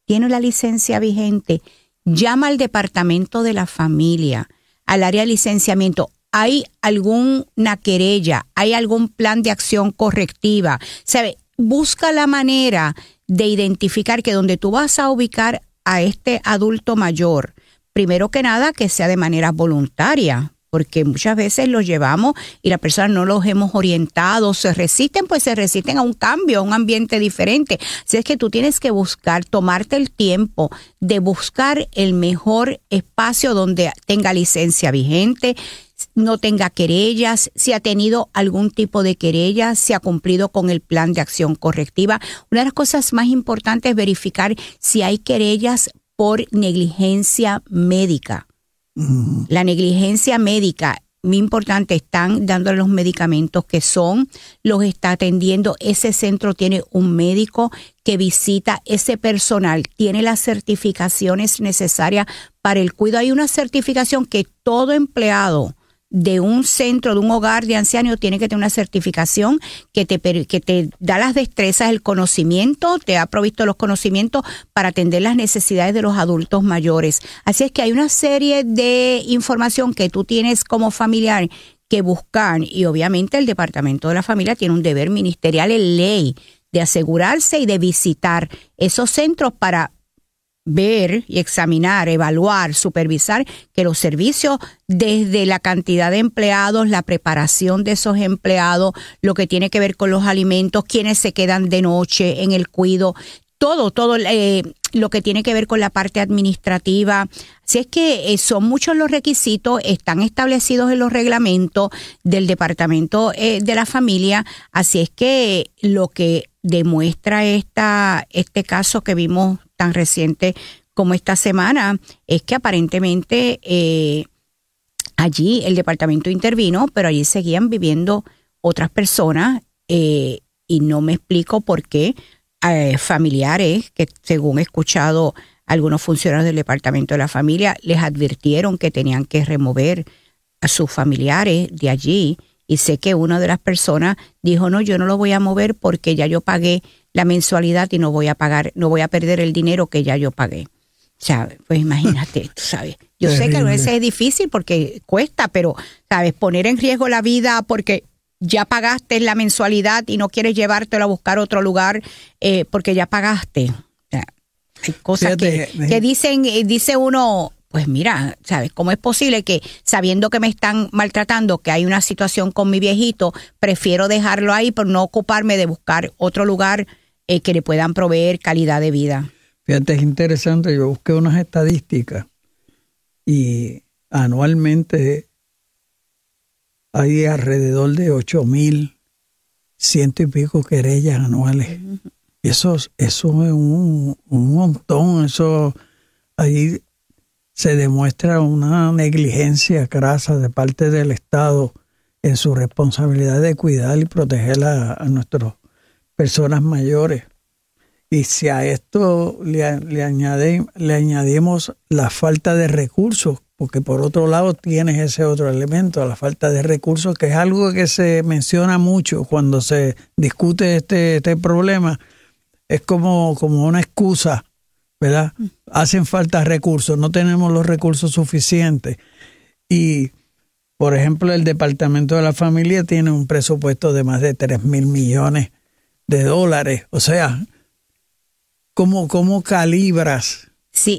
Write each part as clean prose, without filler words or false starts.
tiene la licencia vigente, llama al departamento de la familia, al área de licenciamiento. ¿Hay alguna querella? ¿Hay algún plan de acción correctiva? ¿Sabe? Busca la manera de identificar que donde tú vas a ubicar a este adulto mayor, primero que nada, que sea de manera voluntaria, porque muchas veces los llevamos y las personas no los hemos orientado, se resisten a un cambio, a un ambiente diferente. Así es que tú tienes que tomarte el tiempo de buscar el mejor espacio donde tenga licencia vigente, no tenga querellas, si ha tenido algún tipo de querella, si ha cumplido con el plan de acción correctiva. Una de las cosas más importantes es verificar si hay querellas por negligencia médica. La negligencia médica, muy importante, están dándole los medicamentos que son, los está atendiendo. Ese centro tiene un médico que visita, ese personal tiene las certificaciones necesarias para el cuidado. Hay una certificación que todo empleado de un centro, de un hogar de ancianos, tiene que tener una certificación que te da las destrezas, el conocimiento, te ha provisto los conocimientos para atender las necesidades de los adultos mayores. Así es que hay una serie de información que tú tienes como familiar que buscar, y obviamente el Departamento de la Familia tiene un deber ministerial en ley de asegurarse y de visitar esos centros para ver y examinar, evaluar, supervisar que los servicios, desde la cantidad de empleados, la preparación de esos empleados, lo que tiene que ver con los alimentos, quienes se quedan de noche en el cuidado, todo lo que tiene que ver con la parte administrativa. Así es que son muchos los requisitos, están establecidos en los reglamentos del Departamento de la Familia. Así es que lo que demuestra este caso que vimos tan reciente como esta semana es que aparentemente allí el departamento intervino, pero allí seguían viviendo otras personas y no me explico por qué familiares que, según he escuchado algunos funcionarios del Departamento de la Familia, les advirtieron que tenían que remover a sus familiares de allí. Y sé que una de las personas dijo, no, yo no lo voy a mover porque ya yo pagué la mensualidad y no voy a perder el dinero que ya yo pagué. O sea, pues imagínate, tú sabes. Yo sé que a veces es difícil porque cuesta, pero, ¿sabes? Poner en riesgo la vida porque ya pagaste la mensualidad y no quieres llevártelo a buscar otro lugar porque ya pagaste. O sea, hay cosas que dice uno, pues mira, ¿sabes? ¿Cómo es posible que sabiendo que me están maltratando, que hay una situación con mi viejito, prefiero dejarlo ahí por no ocuparme de buscar otro lugar que le puedan proveer calidad de vida? Fíjate, es interesante, yo busqué unas estadísticas y anualmente hay alrededor de 8,100 y pico querellas anuales. Uh-huh. Eso es un montón, eso ahí se demuestra una negligencia crasa de parte del Estado en su responsabilidad de cuidar y proteger a nuestras personas mayores. Y si a esto le añadimos la falta de recursos, porque por otro lado tienes ese otro elemento, la falta de recursos, que es algo que se menciona mucho cuando se discute este problema, es como una excusa, ¿verdad? Hacen falta recursos, no tenemos los recursos suficientes. Y, por ejemplo, el Departamento de la Familia tiene un presupuesto de más de 3,000 millones de dólares. O sea, ¿cómo calibras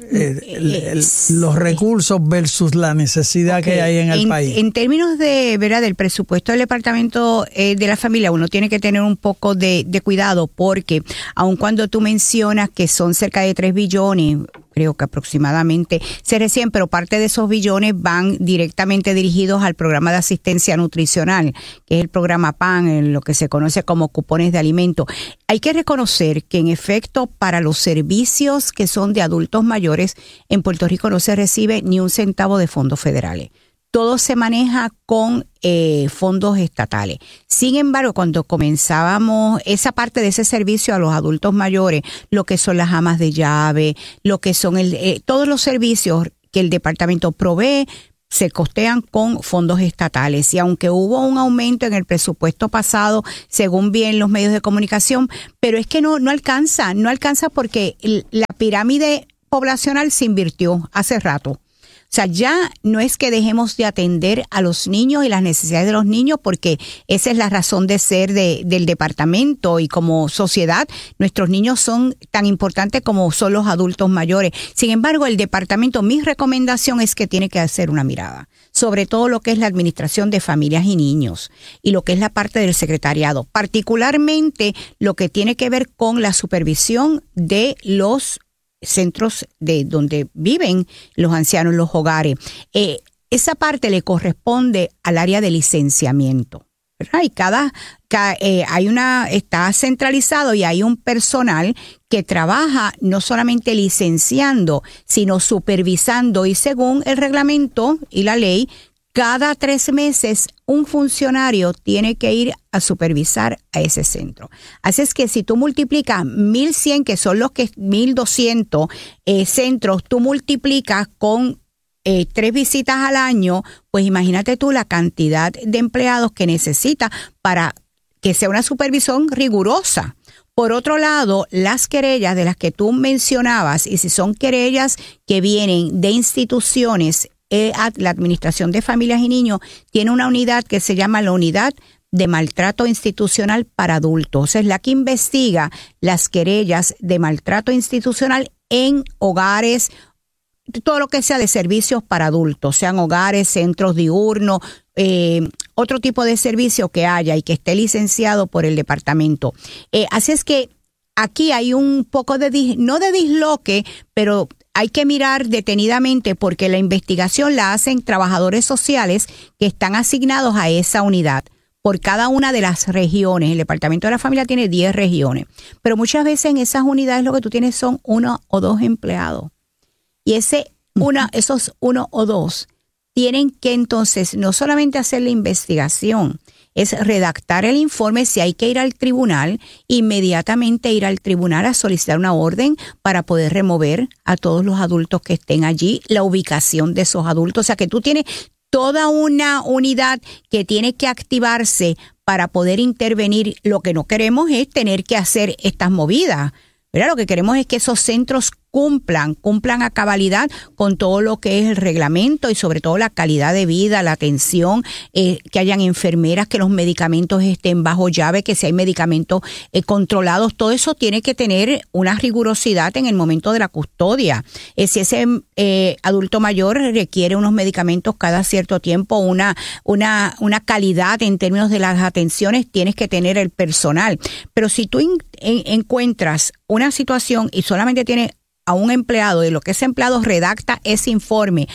los recursos versus la necesidad que hay en el país? En términos de, ¿verdad?, del presupuesto del Departamento de la Familia, uno tiene que tener un poco de cuidado, porque aun cuando tú mencionas que son cerca de 3 billones, creo que aproximadamente se reciben, pero parte de esos billones van directamente dirigidos al programa de asistencia nutricional, que es el programa PAN, en lo que se conoce como cupones de alimento. Hay que reconocer que, en efecto, para los servicios que son de adultos mayores, en Puerto Rico no se recibe ni un centavo de fondos federales. Todo se maneja con fondos estatales. Sin embargo, cuando comenzábamos esa parte de ese servicio a los adultos mayores, lo que son las amas de llave, lo que son todos los servicios que el departamento provee se costean con fondos estatales. Y aunque hubo un aumento en el presupuesto pasado, según bien los medios de comunicación, pero es que no alcanza porque la pirámide poblacional se invirtió hace rato. O sea, ya no es que dejemos de atender a los niños y las necesidades de los niños, porque esa es la razón de ser del departamento, y como sociedad nuestros niños son tan importantes como son los adultos mayores. Sin embargo, el departamento, mi recomendación es que tiene que hacer una mirada sobre todo lo que es la administración de familias y niños y lo que es la parte del secretariado, particularmente lo que tiene que ver con la supervisión de los centros de donde viven los ancianos, los hogares. Esa parte le corresponde al área de licenciamiento, ¿verdad? Y está centralizado y hay un personal que trabaja no solamente licenciando, sino supervisando, y según el reglamento y la ley, cada 3 meses un funcionario tiene que ir a supervisar a ese centro. Así es que si tú multiplicas 1,100, que son los que 1,200 centros, tú multiplicas con 3 visitas al año, pues imagínate tú la cantidad de empleados que necesita para que sea una supervisión rigurosa. Por otro lado, las querellas de las que tú mencionabas, y si son querellas que vienen de instituciones, la Administración de Familias y Niños tiene una unidad que se llama la Unidad de Maltrato Institucional para Adultos. Es la que investiga las querellas de maltrato institucional en hogares, todo lo que sea de servicios para adultos, sean hogares, centros diurnos, otro tipo de servicio que haya y que esté licenciado por el departamento. Así es que aquí hay un poco no de disloque, pero hay que mirar detenidamente, porque la investigación la hacen trabajadores sociales que están asignados a esa unidad por cada una de las regiones. El Departamento de la Familia tiene 10 regiones, pero muchas veces en esas unidades lo que tú tienes son 1 o 2 empleados. Y esos 1 o 2 tienen que entonces no solamente hacer la investigación, es redactar el informe. Si hay que ir al tribunal, inmediatamente ir al tribunal a solicitar una orden para poder remover a todos los adultos que estén allí, la ubicación de esos adultos. O sea que tú tienes toda una unidad que tiene que activarse para poder intervenir. Lo que no queremos es tener que hacer estas movidas, ¿verdad? Lo que queremos es que esos centros cumplan a cabalidad con todo lo que es el reglamento y sobre todo la calidad de vida, la atención, que hayan enfermeras, que los medicamentos estén bajo llave, que si hay medicamentos controlados. Todo eso tiene que tener una rigurosidad en el momento de la custodia. Si ese adulto mayor requiere unos medicamentos cada cierto tiempo, una calidad en términos de las atenciones, tienes que tener el personal. Pero si tú encuentras una situación y solamente tienes a un empleado, y lo que ese empleado redacta ese informe,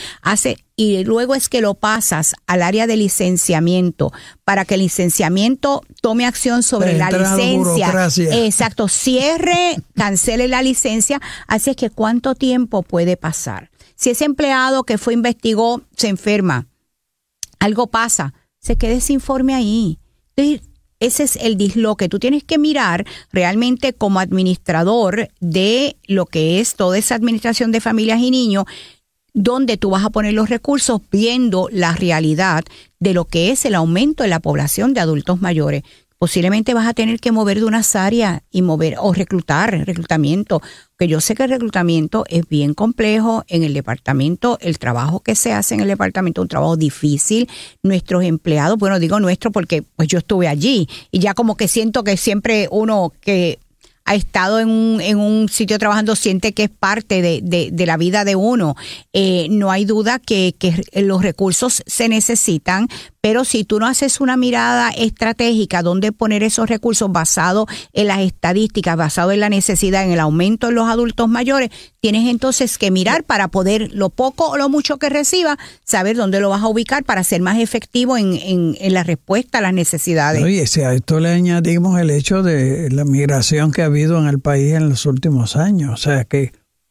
y luego es que lo pasas al área de licenciamiento para que el licenciamiento tome acción sobre la licencia. Burocracia. Exacto, cierre, cancele la licencia. Así es que ¿cuánto tiempo puede pasar? Si ese empleado que investigó se enferma, algo pasa, se queda ese informe ahí. Entonces, ese es el disloque. Tú tienes que mirar realmente como administrador de lo que es toda esa administración de familias y niños, dónde tú vas a poner los recursos viendo la realidad de lo que es el aumento de la población de adultos mayores. Posiblemente vas a tener que mover de unas áreas o reclutamiento, que yo sé que el reclutamiento es bien complejo en el departamento. El trabajo que se hace en el departamento es un trabajo difícil. Nuestros empleados, bueno, digo nuestro porque pues yo estuve allí y ya como que siento que siempre uno que ha estado en un sitio trabajando siente que es parte de la vida de uno. No hay duda que los recursos se necesitan, pero si tú no haces una mirada estratégica donde poner esos recursos basado en las estadísticas, basado en la necesidad, en el aumento de los adultos mayores, tienes entonces que mirar para poder, lo poco o lo mucho que reciba, saber dónde lo vas a ubicar para ser más efectivo en la respuesta a las necesidades. Oye, si a esto le añadimos el hecho de la migración que ha habido en el país en los últimos años, o sea que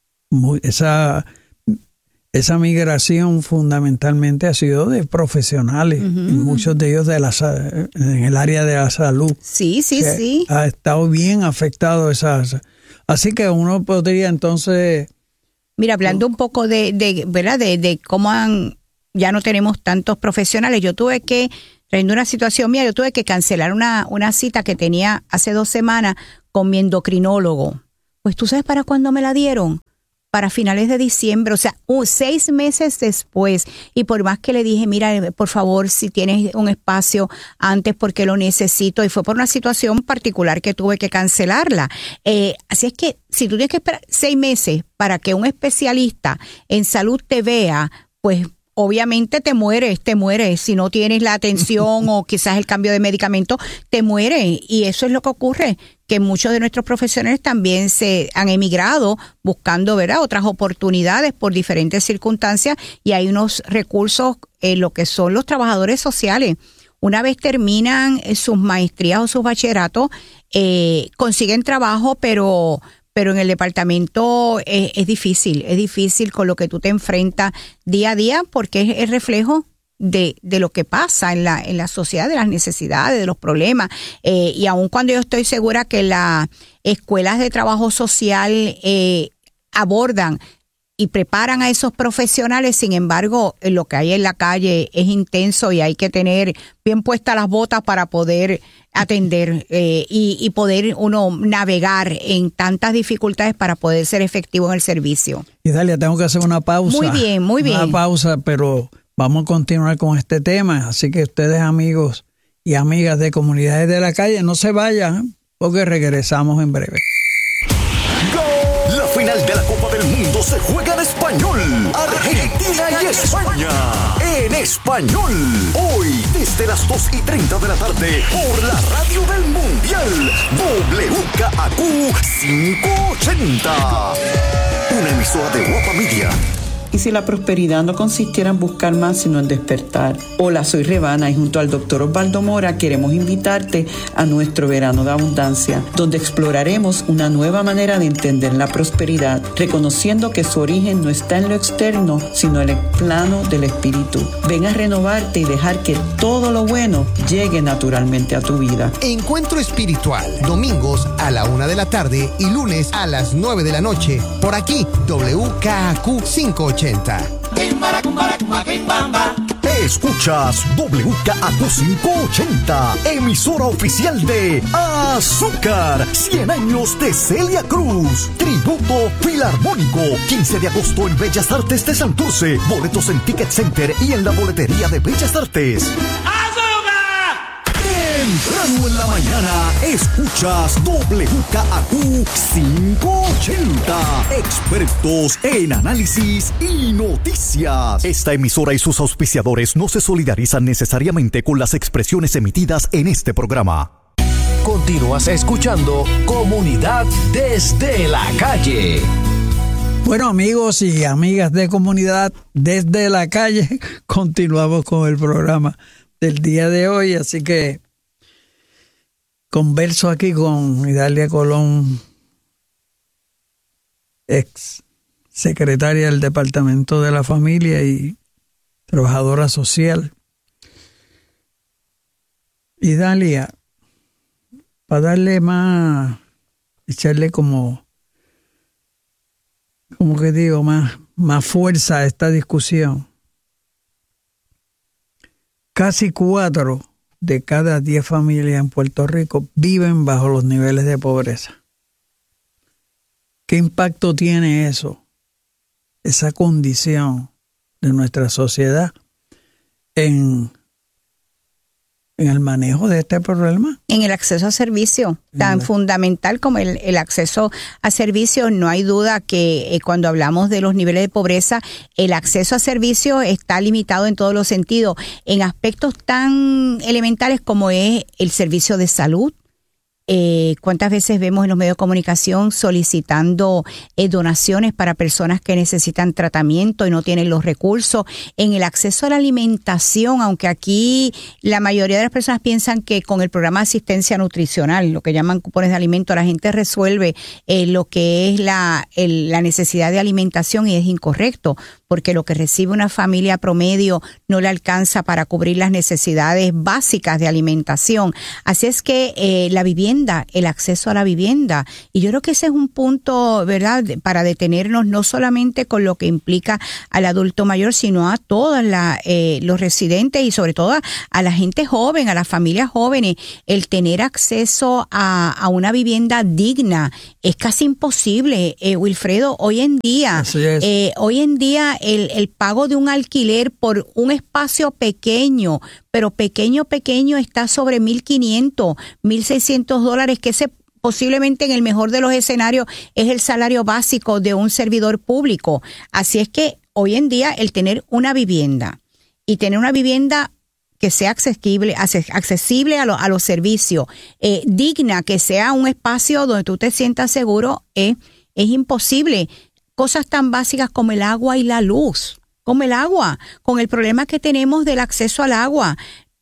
esa migración fundamentalmente ha sido de profesionales, y muchos de ellos en el área de la salud. Sí. Ha estado bien afectado así que uno podría entonces... Mira, hablando un poco de ¿verdad? De cómo han ya no tenemos tantos profesionales. Yo tuve que, trayendo una situación mía, yo tuve que cancelar una cita que tenía hace 2 semanas con mi endocrinólogo. Pues tú sabes para cuándo me la dieron, para finales de diciembre, o sea, 6 meses después. Y por más que le dije, mira, por favor, si tienes un espacio antes porque lo necesito, y fue por una situación particular que tuve que cancelarla. Así es que si tú tienes que esperar 6 meses para que un especialista en salud te vea, pues obviamente te mueres si no tienes la atención o quizás el cambio de medicamento, te mueres. Y eso es lo que ocurre, que muchos de nuestros profesionales también se han emigrado buscando, ¿verdad?, otras oportunidades por diferentes circunstancias, y hay unos recursos en lo que son los trabajadores sociales. Una vez terminan sus maestrías o sus bachilleratos, consiguen trabajo, pero en el departamento es difícil con lo que tú te enfrentas día a día, porque es el reflejo de lo que pasa en la sociedad, de las necesidades, de los problemas. Y aun cuando yo estoy segura que las escuelas de trabajo social abordan y preparan a esos profesionales, sin embargo, lo que hay en la calle es intenso y hay que tener bien puestas las botas para poder atender y poder uno navegar en tantas dificultades para poder ser efectivo en el servicio. Y Dalia, tengo que hacer una pausa. Muy bien. Una pausa, pero vamos a continuar con este tema. Así que ustedes, amigos y amigas de Comunidades de la Calle, no se vayan, porque regresamos en breve. La final de la Copa del Mundo se juega en español. Argentina y España. En español. Hoy, desde las 2:30 de la tarde, por la radio del Mundial. WKAQ 580. Una emisora de Guapa Media. ¿Y si la prosperidad no consistiera en buscar más, sino en despertar? Hola, soy Revana y junto al Dr. Osvaldo Mora queremos invitarte a nuestro verano de abundancia, donde exploraremos una nueva manera de entender la prosperidad, reconociendo que su origen no está en lo externo, sino en el plano del espíritu. Ven a renovarte y dejar que todo lo bueno llegue naturalmente a tu vida. Encuentro espiritual, domingos a la 1 de la tarde y lunes a las 9 de la noche, por aquí, WKAQ 580. Escuchas WKAQ 580, emisora oficial de Azúcar, 100 años de Celia Cruz, tributo filarmónico, 15 de agosto en Bellas Artes de Santurce, boletos en Ticket Center y en la boletería de Bellas Artes. Temprano en la mañana, escuchas WKAQ 580. Expertos en análisis y noticias. Esta emisora y sus auspiciadores no se solidarizan necesariamente con las expresiones emitidas en este programa. Continúas escuchando Comunidad desde la Calle. Bueno, amigos y amigas de Comunidad desde la Calle, continuamos con el programa del día de hoy, así que converso aquí con Idalia Colón, ex secretaria del Departamento de la Familia y trabajadora social. Idalia, para darle más, echarle como que digo, más fuerza a esta discusión. Casi 4 de cada 10 familias en Puerto Rico viven bajo los niveles de pobreza. ¿Qué impacto tiene eso, esa condición de nuestra sociedad en el manejo de este problema? En el acceso a servicios, tan fundamental como el acceso a servicios. No hay duda que cuando hablamos de los niveles de pobreza, el acceso a servicios está limitado en todos los sentidos, en aspectos tan elementales como es el servicio de salud. ¿Cuántas veces vemos en los medios de comunicación solicitando donaciones para personas que necesitan tratamiento y no tienen los recursos? En el acceso a la alimentación, aunque aquí la mayoría de las personas piensan que con el programa de asistencia nutricional, lo que llaman cupones de alimento, la gente resuelve lo que es la necesidad de alimentación, y es incorrecto, porque lo que recibe una familia promedio no le alcanza para cubrir las necesidades básicas de alimentación. Así es que la vivienda vivienda, el acceso a la vivienda. Y yo creo que ese es un punto, ¿verdad?, para detenernos no solamente con lo que implica al adulto mayor, sino a todos los residentes y sobre todo a la gente joven, a las familias jóvenes. El tener acceso a una vivienda digna es casi imposible, Wilfredo. Hoy en día el pago de un alquiler por un espacio pequeño, pero pequeño está sobre $1,500, $1,600, que ese posiblemente en el mejor de los escenarios es el salario básico de un servidor público. Así es que hoy en día el tener una vivienda y tener una vivienda que sea accesible a los servicios, digna, que sea un espacio donde tú te sientas seguro, es imposible. Cosas tan básicas como el agua y la luz. Como el agua, con el problema que tenemos del acceso al agua.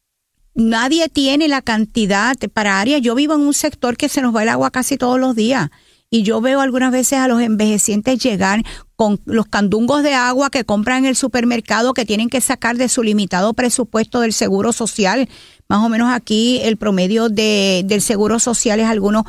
Nadie tiene la cantidad para áreas. Yo vivo en un sector que se nos va el agua casi todos los días. Y yo veo algunas veces a los envejecientes llegar con los candungos de agua que compran en el supermercado, que tienen que sacar de su limitado presupuesto del Seguro Social. Más o menos aquí el promedio del Seguro Social es algunos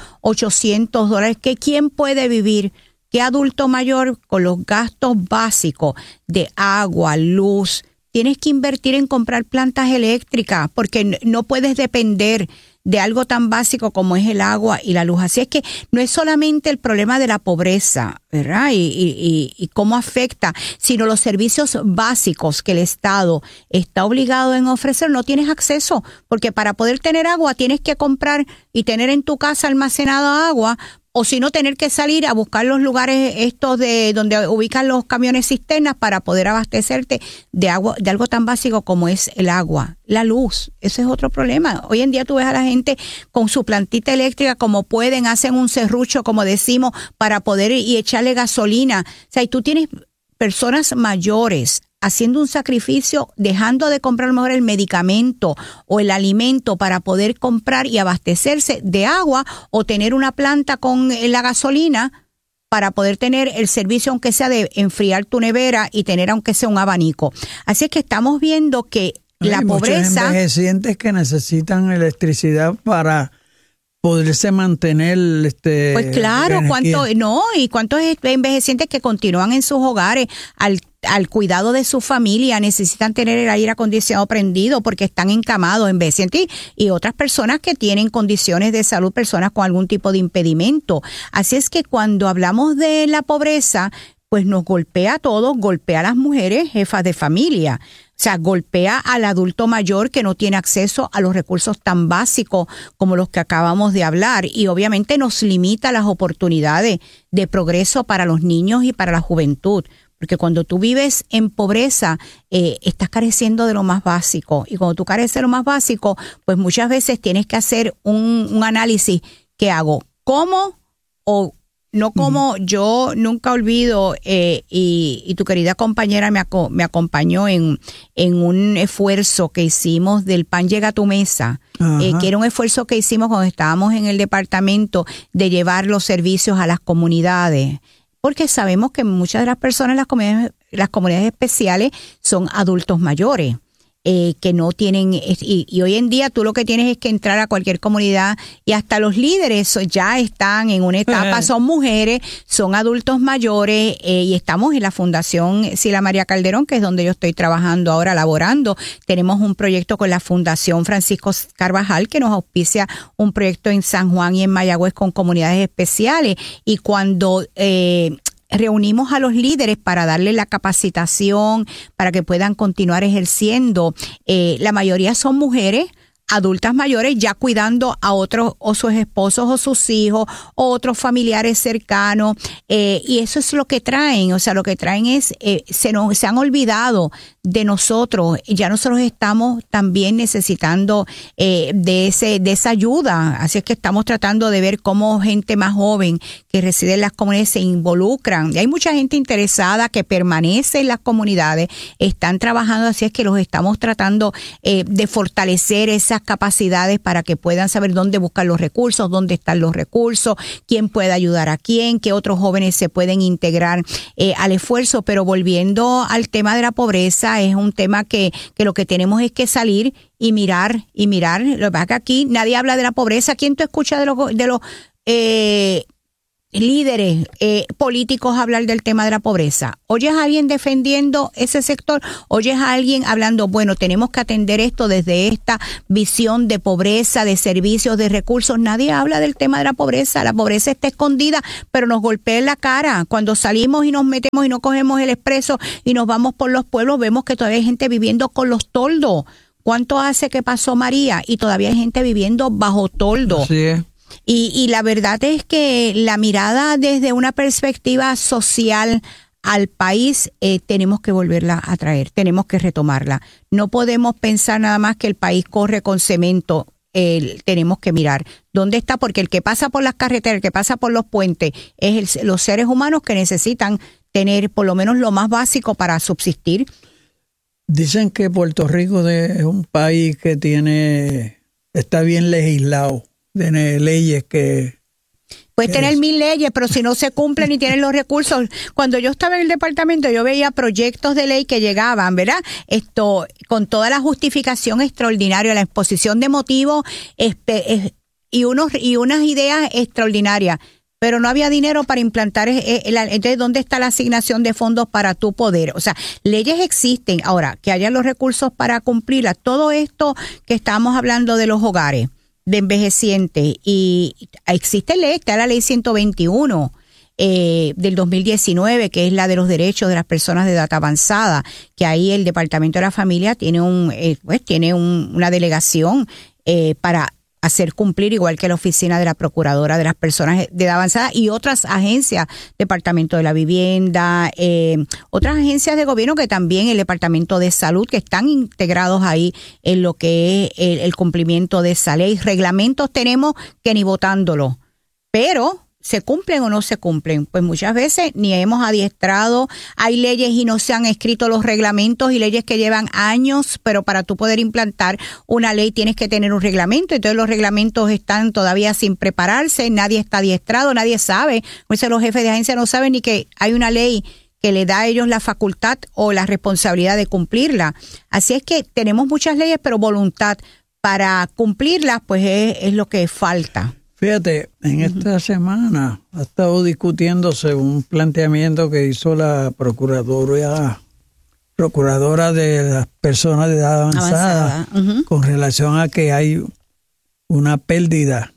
$800. ¿Quién puede vivir? ¿Qué adulto mayor con los gastos básicos de agua, luz? Tienes que invertir en comprar plantas eléctricas porque no puedes depender de algo tan básico como es el agua y la luz. Así es que no es solamente el problema de la pobreza, ¿verdad? Y cómo afecta, sino los servicios básicos que el Estado está obligado en ofrecer. No tienes acceso, porque para poder tener agua tienes que comprar y tener en tu casa almacenada agua, o si no, tener que salir a buscar los lugares estos de donde ubican los camiones cisternas para poder abastecerte de agua, de algo tan básico como es el agua, la luz. Ese es otro problema. Hoy en día tú ves a la gente con su plantita eléctrica como pueden, hacen un serrucho, como decimos, para poder y echarle gasolina. O sea, y tú tienes personas mayores haciendo un sacrificio, dejando de comprar a lo mejor el medicamento o el alimento para poder comprar y abastecerse de agua o tener una planta con la gasolina para poder tener el servicio, aunque sea de enfriar tu nevera y tener aunque sea un abanico. Así es que estamos viendo que la pobreza... Muchos envejecientes que necesitan electricidad para poderse mantener pues claro, cuántos envejecientes que continúan en sus hogares al cuidado de su familia, necesitan tener el aire acondicionado prendido porque están encamados, envejecientes y otras personas que tienen condiciones de salud, personas con algún tipo de impedimento. Así es que cuando hablamos de la pobreza, pues nos golpea a todos, golpea a las mujeres, jefas de familia. O sea, golpea al adulto mayor que no tiene acceso a los recursos tan básicos como los que acabamos de hablar, y obviamente nos limita las oportunidades de progreso para los niños y para la juventud. Porque cuando tú vives en pobreza, estás careciendo de lo más básico. Y cuando tú careces de lo más básico, pues muchas veces tienes que hacer un análisis. ¿Qué hago? ¿Cómo o no como? Yo nunca olvido, y tu querida compañera me acompañó en un esfuerzo que hicimos del Pan Llega a tu Mesa, que era un esfuerzo que hicimos cuando estábamos en el departamento de llevar los servicios a las comunidades. Porque sabemos que muchas de las personas en las comunidades especiales son adultos mayores. Que no tienen, y hoy en día tú lo que tienes es que entrar a cualquier comunidad y hasta los líderes ya están en una etapa, son mujeres, son adultos mayores, y estamos en la Fundación Sila María Calderón, que es donde yo estoy trabajando ahora, laborando. Tenemos un proyecto con la Fundación Francisco Carvajal que nos auspicia un proyecto en San Juan y en Mayagüez con comunidades especiales, y cuando reunimos a los líderes para darle la capacitación para que puedan continuar ejerciendo. La mayoría son mujeres adultas mayores ya cuidando a otros o sus esposos o sus hijos o otros familiares cercanos, y eso es lo que traen. O sea, lo que traen es se han olvidado de nosotros. Ya nosotros estamos también necesitando de esa ayuda. Así es que estamos tratando de ver cómo gente más joven que reside en las comunidades se involucran. Y hay mucha gente interesada que permanece en las comunidades, están trabajando. Así es que los estamos tratando de fortalecer esa esas capacidades para que puedan saber dónde buscar los recursos, dónde están los recursos, quién puede ayudar a quién, qué otros jóvenes se pueden integrar al esfuerzo. Pero volviendo al tema de la pobreza, es un tema que lo que tenemos es que salir y mirar. Lo que pasa es que aquí nadie habla de la pobreza. ¿Quién tú escuchas de los líderes políticos hablar del tema de la pobreza? ¿Oyes a alguien defendiendo ese sector? ¿Oyes a alguien hablando, bueno, tenemos que atender esto desde esta visión de pobreza, de servicios, de recursos? Nadie habla del tema de la pobreza. La pobreza está escondida, pero nos golpea en la cara. Cuando salimos y nos metemos y no cogemos el expreso y nos vamos por los pueblos, vemos que todavía hay gente viviendo con los toldos. ¿Cuánto hace que pasó María? Y todavía hay gente viviendo bajo toldo. Así es. Y la verdad es que la mirada desde una perspectiva social al país tenemos que volverla a traer, tenemos que retomarla. No podemos pensar nada más que el país corre con cemento. Tenemos que mirar dónde está, porque el que pasa por las carreteras, el que pasa por los puentes, es los seres humanos que necesitan tener por lo menos lo más básico para subsistir. Dicen que Puerto Rico es un país que está bien legislado. Tiene leyes que... Puedes tener 1000 leyes, pero si no se cumplen y tienen los recursos. Cuando yo estaba en el departamento, yo veía proyectos de ley que llegaban, ¿verdad? Con toda la justificación extraordinaria, la exposición de motivos y unas ideas extraordinarias. Pero no había dinero para implantar. Entonces, ¿dónde está la asignación de fondos para tu poder? O sea, leyes existen. Ahora, que haya los recursos para cumplirlas. Todo esto que estábamos hablando de los hogares de envejecientes, y existe ley, está la ley 121 del 2019, que es la de los derechos de las personas de edad avanzada, que ahí el Departamento de la Familia tiene una delegación para hacer cumplir, igual que la oficina de la Procuradora de las Personas de Edad Avanzada y otras agencias, Departamento de la Vivienda, otras agencias de gobierno, que también el Departamento de Salud, que están integrados ahí en lo que es el cumplimiento de esa ley. Reglamentos tenemos que ni votándolo, pero ¿se cumplen o no se cumplen? Pues muchas veces ni hemos adiestrado. Hay leyes y no se han escrito los reglamentos, y leyes que llevan años, pero para tú poder implantar una ley tienes que tener un reglamento. Entonces los reglamentos están todavía sin prepararse, nadie está adiestrado, nadie sabe. Pues los jefes de agencia no saben ni que hay una ley que le da a ellos la facultad o la responsabilidad de cumplirla. Así es que tenemos muchas leyes, pero voluntad para cumplirlas pues es lo que falta. Fíjate, en esta semana ha estado discutiéndose un planteamiento que hizo la Procuradora de las Personas de Edad Avanzada. Con relación a que hay una pérdida,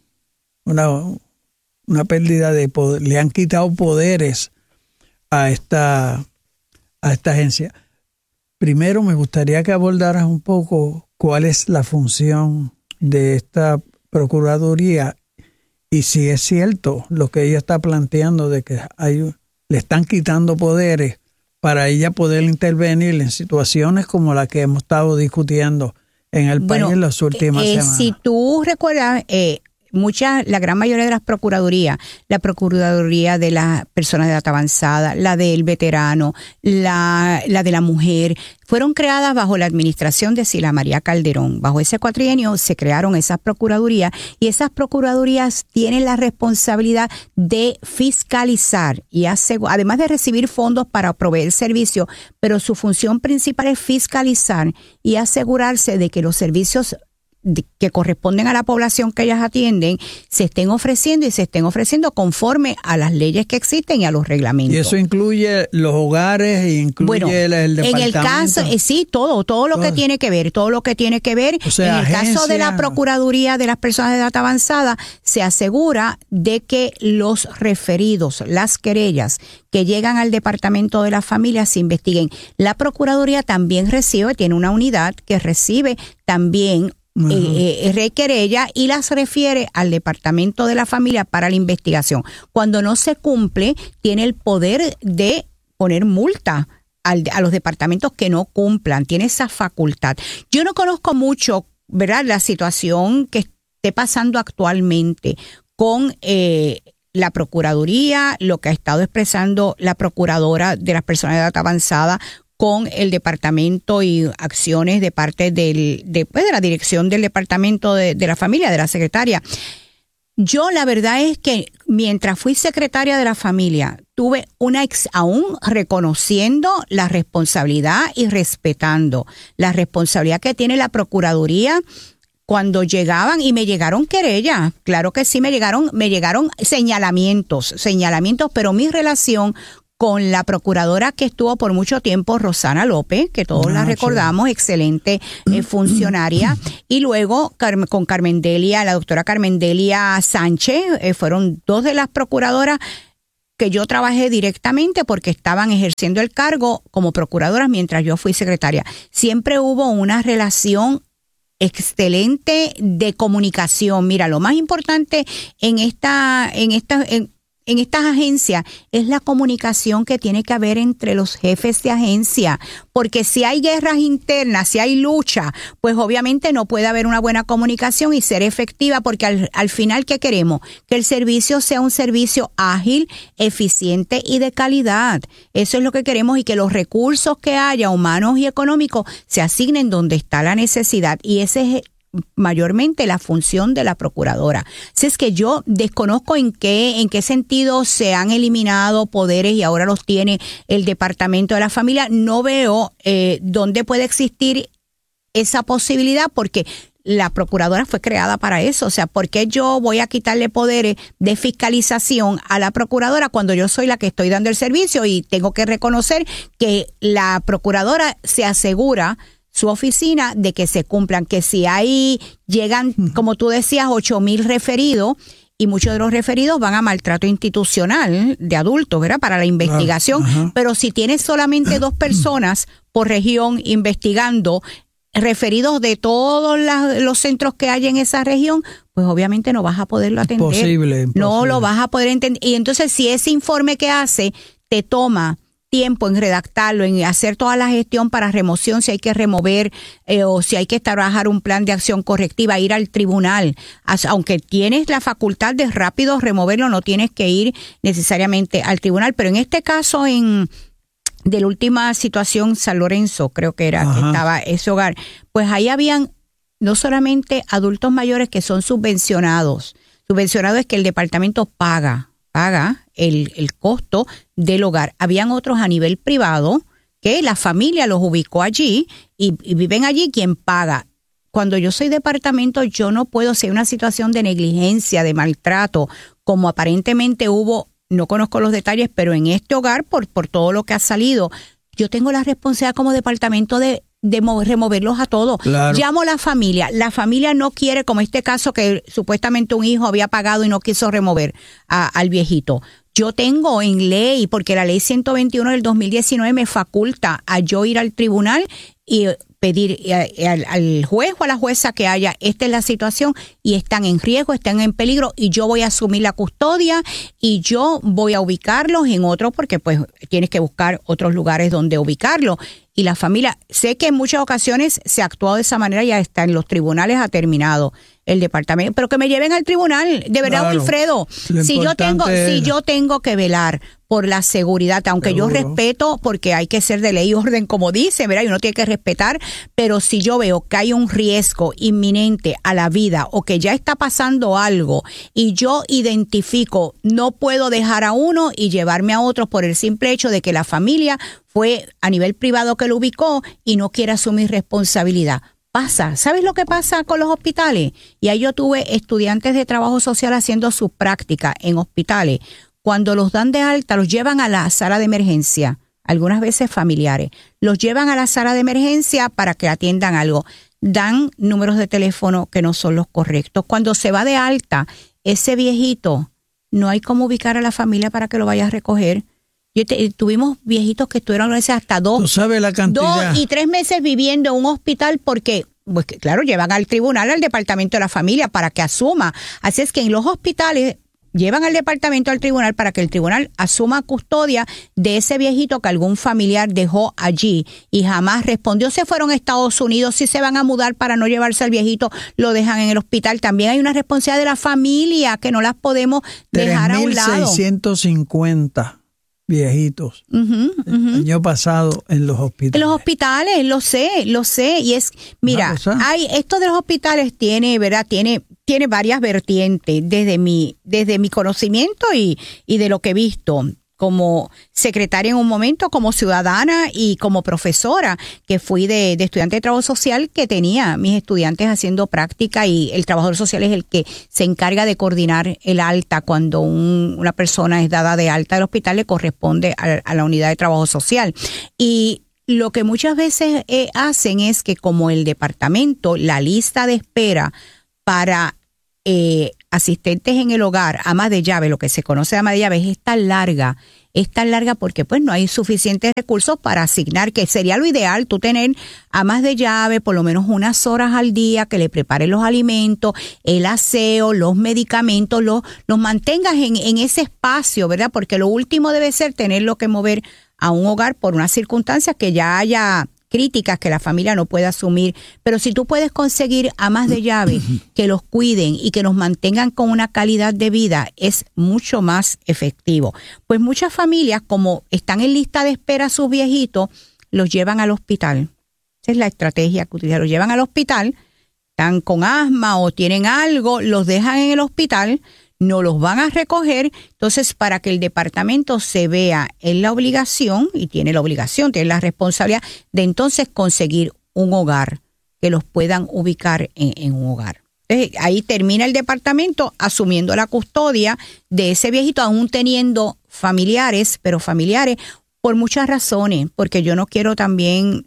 una pérdida de poder. Le han quitado poderes a esta agencia. Primero me gustaría que abordaras un poco cuál es la función de esta Procuraduría. Y si es cierto lo que ella está planteando de que le están quitando poderes para ella poder intervenir en situaciones como la que hemos estado discutiendo en el país en las últimas semanas. Si tú recuerdas, la gran mayoría de las procuradurías, la Procuraduría de las Personas de Edad Avanzada, la del veterano, la de la mujer, fueron creadas bajo la administración de Sila María Calderón. Bajo ese cuatrienio se crearon esas procuradurías, y esas procuradurías tienen la responsabilidad de fiscalizar y además de recibir fondos para proveer servicios, pero su función principal es fiscalizar y asegurarse de que los servicios que corresponden a la población que ellas atienden se estén ofreciendo, y se estén ofreciendo conforme a las leyes que existen y a los reglamentos. Y eso incluye los hogares, e incluye el departamento. En el caso, sí, todo lo que tiene que ver, O sea, en el caso de la Procuraduría de las Personas de Edad Avanzada, se asegura de que los referidos, las querellas que llegan al Departamento de la Familia se investiguen. La Procuraduría también tiene una unidad que recibe también querella y las refiere al Departamento de la Familia para la investigación. Cuando no se cumple, tiene el poder de poner multa a los departamentos que no cumplan. Tiene esa facultad. Yo no conozco mucho, ¿verdad?, la situación que esté pasando actualmente con la Procuraduría, lo que ha estado expresando la Procuradora de las Personas de Edad Avanzada con el departamento y acciones de parte de la dirección del departamento de la familia, de la secretaria. Yo la verdad es que mientras fui secretaria de la familia, tuve aún reconociendo la responsabilidad y respetando la responsabilidad que tiene la Procuraduría cuando llegaban, y me llegaron querellas, claro que sí, me llegaron señalamientos, pero mi relación con la procuradora que estuvo por mucho tiempo, Rosana López, que todos la recordamos, excelente funcionaria, y luego con Carmen Delia, la doctora Carmen Delia Sánchez, fueron dos de las procuradoras que yo trabajé directamente porque estaban ejerciendo el cargo como procuradoras mientras yo fui secretaria. Siempre hubo una relación excelente de comunicación. Mira, lo más importante en estas agencias es la comunicación que tiene que haber entre los jefes de agencia, porque si hay guerras internas, si hay lucha, pues obviamente no puede haber una buena comunicación y ser efectiva, porque al final, ¿qué queremos? Que el servicio sea un servicio ágil, eficiente y de calidad. Eso es lo que queremos, y que los recursos que haya, humanos y económicos, se asignen donde está la necesidad, y ese es mayormente la función de la procuradora. Así es que yo desconozco en qué sentido se han eliminado poderes y ahora los tiene el Departamento de la Familia. No veo dónde puede existir esa posibilidad, porque la procuradora fue creada para eso. O sea, ¿por qué yo voy a quitarle poderes de fiscalización a la procuradora cuando yo soy la que estoy dando el servicio? Y tengo que reconocer que la procuradora se asegura su oficina de que se cumplan, que si ahí llegan, como tú decías, 8,000 referidos, y muchos de los referidos van a maltrato institucional de adultos, ¿verdad? Para la investigación. Pero si tienes solamente 2 personas por región investigando, referidos de todos los centros que hay en esa región, pues obviamente no vas a poderlo atender. Imposible. No lo vas a poder entender. Y entonces, si ese informe que hace te toma tiempo en redactarlo, en hacer toda la gestión para remoción, si hay que remover o si hay que trabajar un plan de acción correctiva, ir al tribunal, aunque tienes la facultad de rápido removerlo, no tienes que ir necesariamente al tribunal. Pero en este caso, de la última situación, San Lorenzo, creo que era, que estaba ese hogar, pues ahí habían no solamente adultos mayores que son subvencionados. Subvencionado es que el departamento paga el costo del hogar. Habían otros a nivel privado que la familia los ubicó allí y viven allí, quien paga. Cuando yo soy departamento, yo no puedo, si hay una situación de negligencia, de maltrato, como aparentemente hubo, no conozco los detalles, pero en este hogar, por todo lo que ha salido, yo tengo la responsabilidad como departamento de removerlos a todos. Claro. Llamo a la familia no quiere, como este caso que supuestamente un hijo había pagado y no quiso remover al viejito. Yo tengo en ley, porque la ley 121 del 2019 me faculta a yo ir al tribunal y pedir al juez o a la jueza que haya, esta es la situación y están en riesgo, están en peligro, y yo voy a asumir la custodia y yo voy a ubicarlos en otros, porque pues tienes que buscar otros lugares donde ubicarlos. Y la familia, sé que en muchas ocasiones se ha actuado de esa manera y hasta en los tribunales ha terminado el departamento, pero que me lleven al tribunal, de verdad, claro, Wilfredo. Si yo tengo que velar por la seguridad, aunque seguro, yo respeto, porque hay que ser de ley y orden, como dice, ¿verdad? Y uno tiene que respetar, pero si yo veo que hay un riesgo inminente a la vida o que ya está pasando algo y yo identifico, no puedo dejar a uno y llevarme a otro por el simple hecho de que la familia fue a nivel privado que lo ubicó y no quiere asumir responsabilidad. Pasa. ¿Sabes lo que pasa con los hospitales? Y ahí yo tuve estudiantes de trabajo social haciendo su práctica en hospitales. Cuando los dan de alta, los llevan a la sala de emergencia, algunas veces familiares. Los llevan a la sala de emergencia para que atiendan algo. Dan números de teléfono que no son los correctos. Cuando se va de alta, ese viejito, no hay cómo ubicar a la familia para que lo vaya a recoger. Tuvimos viejitos que estuvieron hasta 2 y 3 meses viviendo en un hospital porque, pues claro, llevan al tribunal, al departamento de la familia para que asuma. Así es que en los hospitales llevan al departamento al tribunal para que el tribunal asuma custodia de ese viejito que algún familiar dejó allí y jamás respondió. Se fueron a Estados Unidos, si se van a mudar para no llevarse al viejito, lo dejan en el hospital. También hay una responsabilidad de la familia que no las podemos dejar a un lado. 3,650 viejitos. El año pasado en los hospitales. En los hospitales, lo sé. Y es, mira, esto de los hospitales tiene, ¿verdad? Tiene varias vertientes desde mi conocimiento y de lo que he visto como secretaria en un momento, como ciudadana y como profesora, que fui de estudiante de trabajo social, que tenía mis estudiantes haciendo práctica, y el trabajador social es el que se encarga de coordinar el alta. Cuando una persona es dada de alta del hospital, le corresponde a la unidad de trabajo social. Y lo que muchas veces hacen es que, como el departamento, la lista de espera para asistentes en el hogar, amas de llave, lo que se conoce de ama de llave, es tan larga porque pues no hay suficientes recursos para asignar, que sería lo ideal, tú tener amas de llave por lo menos unas horas al día que le preparen los alimentos, el aseo, los medicamentos, los mantengas en ese espacio, ¿verdad? Porque lo último debe ser tenerlo que mover a un hogar por unas circunstancias que ya haya críticas que la familia no puede asumir. Pero si tú puedes conseguir amas de llave que los cuiden y que los mantengan con una calidad de vida, es mucho más efectivo. Pues muchas familias, como están en lista de espera sus viejitos, los llevan al hospital. Esa es la estrategia que utilizan. Los llevan al hospital, están con asma o tienen algo, los dejan en el hospital, no los van a recoger. Entonces, para que el departamento se vea en la obligación, y tiene la responsabilidad de entonces conseguir un hogar, que los puedan ubicar en un hogar. Entonces, ahí termina el departamento asumiendo la custodia de ese viejito, aún teniendo familiares, pero familiares por muchas razones, porque yo no quiero también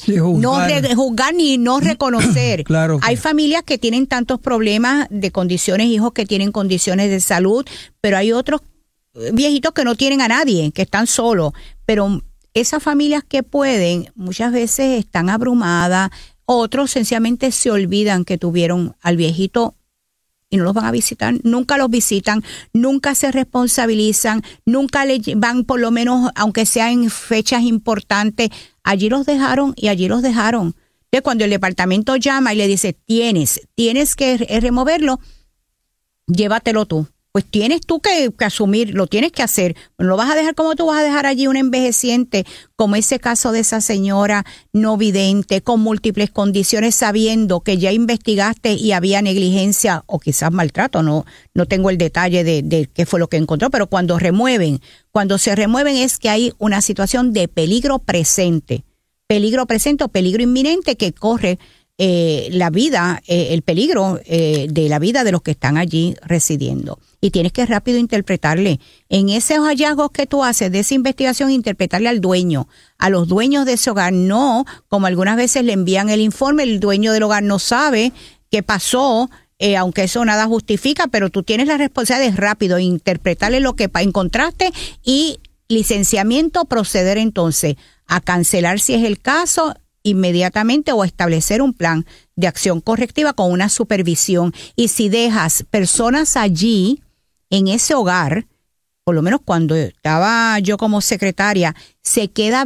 no juzgar ni no reconocer. Claro. Hay familias que tienen tantos problemas de condiciones, hijos que tienen condiciones de salud, pero hay otros viejitos que no tienen a nadie, que están solos. Pero esas familias que pueden, muchas veces están abrumadas, otros sencillamente se olvidan que tuvieron al viejito y no los van a visitar, nunca los visitan, nunca se responsabilizan, nunca le van, por lo menos, aunque sea en fechas importantes, allí los dejaron y allí los dejaron. Entonces, cuando el departamento llama y le dice, tienes que removerlo, llévatelo tú. Pues tienes tú que asumir, lo tienes que hacer. No lo vas a dejar como tú vas a dejar allí un envejeciente, como ese caso de esa señora no vidente, con múltiples condiciones, sabiendo que ya investigaste y había negligencia o quizás maltrato. No tengo el detalle de qué fue lo que encontró, pero cuando se remueven es que hay una situación de peligro presente o peligro inminente que corre la vida, el peligro de la vida de los que están allí residiendo. Y tienes que rápido interpretarle. En esos hallazgos que tú haces de esa investigación, interpretarle al dueño, a los dueños de ese hogar. No, como algunas veces le envían el informe, el dueño del hogar no sabe qué pasó, aunque eso nada justifica, pero tú tienes la responsabilidad de rápido interpretarle lo que encontraste y licenciamiento, proceder entonces a cancelar si es el caso inmediatamente o establecer un plan de acción correctiva con una supervisión. Y si dejas personas allí en ese hogar, por lo menos cuando estaba yo como secretaria, se queda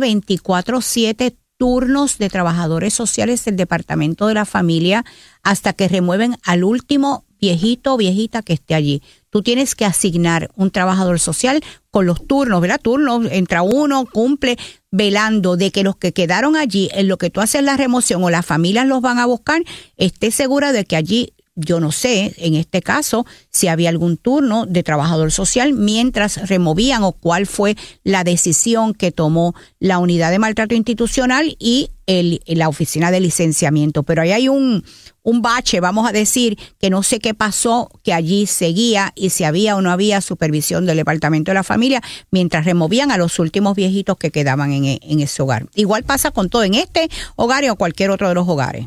24/7 turnos de trabajadores sociales del Departamento de la Familia hasta que remueven al último viejito o viejita que esté allí. Tú tienes que asignar un trabajador social con los turnos, ¿verdad? Turnos, entra uno, cumple, velando de que los que quedaron allí, en lo que tú haces la remoción o las familias los van a buscar, esté segura de que allí, yo no sé, en este caso, si había algún turno de trabajador social mientras removían o cuál fue la decisión que tomó la unidad de maltrato institucional y la oficina de licenciamiento. Pero ahí hay un bache, vamos a decir, que no sé qué pasó, que allí seguía y si había o no había supervisión del Departamento de la Familia mientras removían a los últimos viejitos que quedaban en ese hogar. Igual pasa con todo en este hogar o cualquier otro de los hogares.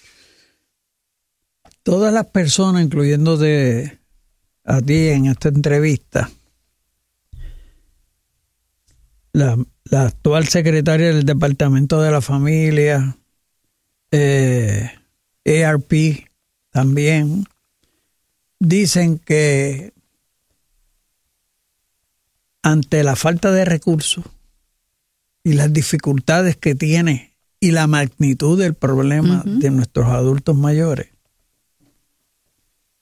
Todas las personas, incluyéndote a ti en esta entrevista, la actual secretaria del Departamento de la Familia, ARP también, dicen que ante la falta de recursos y las dificultades que tiene y la magnitud del problema de nuestros adultos mayores,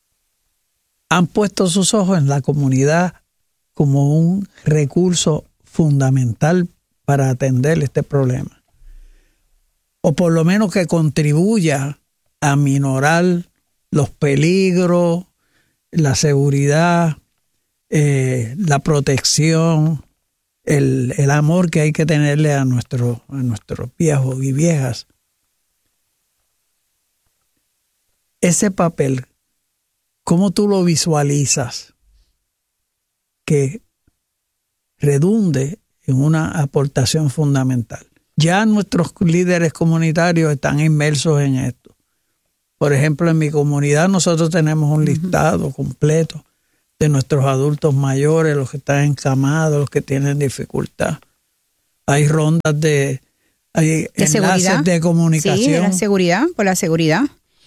han puesto sus ojos en la comunidad como un recurso fundamental para atender este problema. O por lo menos que contribuya a minorar los peligros, la seguridad, la protección, el amor que hay que tenerle a nuestros viejos y viejas. Ese papel, ¿cómo tú lo visualizas que redunde en una aportación fundamental? Ya nuestros líderes comunitarios están inmersos en esto. Por ejemplo, en mi comunidad nosotros tenemos un listado completo de nuestros adultos mayores, los que están encamados, los que tienen dificultad. Hay rondas hay enlaces seguridad, de comunicación. Sí, de la seguridad, por la seguridad.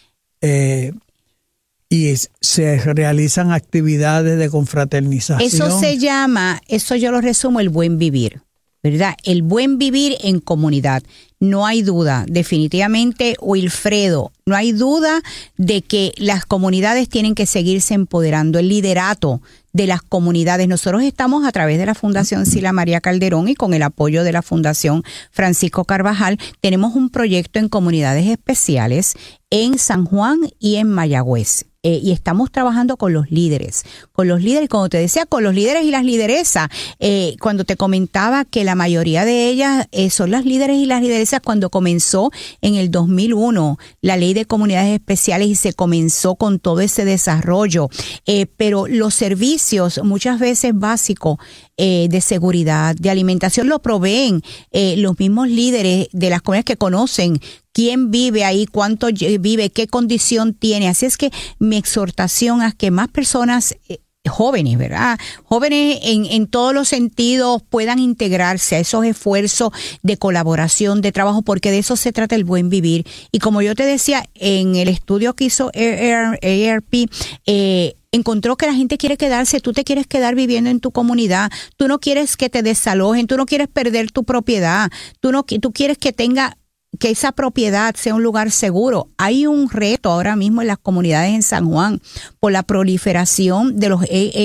Y se realizan actividades de confraternización. Eso yo lo resumo, el buen vivir, ¿verdad? El buen vivir en comunidad. No hay duda, definitivamente, Wilfredo, no hay duda de que las comunidades tienen que seguirse empoderando, el liderato de las comunidades. Nosotros estamos a través de la Fundación Sila María Calderón y con el apoyo de la Fundación Francisco Carvajal, tenemos un proyecto en comunidades especiales en San Juan y en Mayagüez. Y estamos trabajando con los líderes, como te decía, con los líderes y las lideresas. Cuando te comentaba que la mayoría de ellas son las líderes y las lideresas, cuando comenzó en el 2001 la ley de comunidades especiales y se comenzó con todo ese desarrollo. Pero los servicios muchas veces básicos de seguridad, de alimentación, lo proveen los mismos líderes de las comunidades que conocen quién vive ahí, cuánto vive, qué condición tiene. Así es que mi exhortación es que más personas jóvenes, ¿verdad? Jóvenes en todos los sentidos puedan integrarse a esos esfuerzos de colaboración, de trabajo, porque de eso se trata el buen vivir. Y como yo te decía, en el estudio que hizo AARP, encontró que la gente quiere quedarse, tú te quieres quedar viviendo en tu comunidad, tú no quieres que te desalojen, tú no quieres perder tu propiedad, tú quieres que esa propiedad sea un lugar seguro. Hay un reto ahora mismo en las comunidades en San Juan por la proliferación de los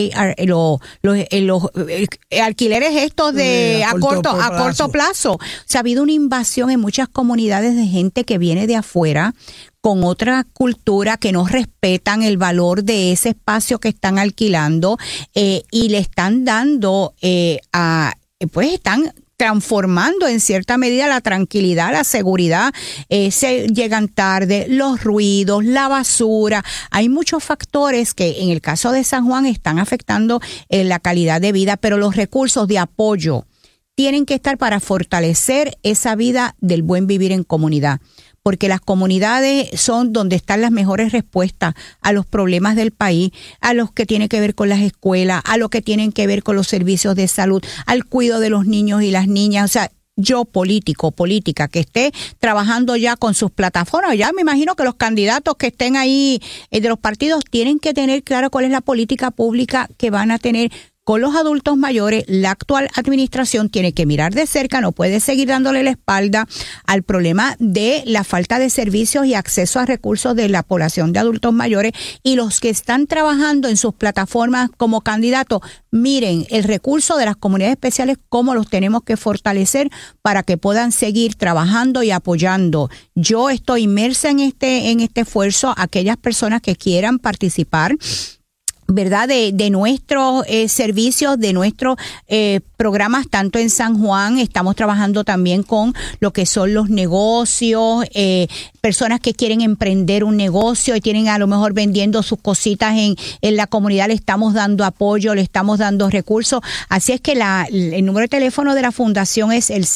alquileres estos de a corto plazo. O sea, ha habido una invasión en muchas comunidades de gente que viene de afuera con otra cultura, que no respetan el valor de ese espacio que están alquilando y le están dando están transformando en cierta medida la tranquilidad, la seguridad, se llegan tarde, los ruidos, la basura. Hay muchos factores que en el caso de San Juan están afectando la calidad de vida, pero los recursos de apoyo tienen que estar para fortalecer esa vida del buen vivir en comunidad. Porque las comunidades son donde están las mejores respuestas a los problemas del país, a los que tienen que ver con las escuelas, a lo que tienen que ver con los servicios de salud, al cuidado de los niños y las niñas. O sea, yo política, que esté trabajando ya con sus plataformas, ya me imagino que los candidatos que estén ahí de los partidos tienen que tener claro cuál es la política pública que van a tener con los adultos mayores. La actual administración tiene que mirar de cerca, no puede seguir dándole la espalda al problema de la falta de servicios y acceso a recursos de la población de adultos mayores, y los que están trabajando en sus plataformas como candidatos, miren el recurso de las comunidades especiales, cómo los tenemos que fortalecer para que puedan seguir trabajando y apoyando. Yo estoy inmersa en este esfuerzo. Aquellas personas que quieran participar, ¿verdad? De nuestros servicios, de nuestros programas, tanto en San Juan, estamos trabajando también con lo que son los negocios, personas que quieren emprender un negocio y tienen a lo mejor vendiendo sus cositas en la comunidad, le estamos dando apoyo, le estamos dando recursos. Así es que el número de teléfono de la fundación es el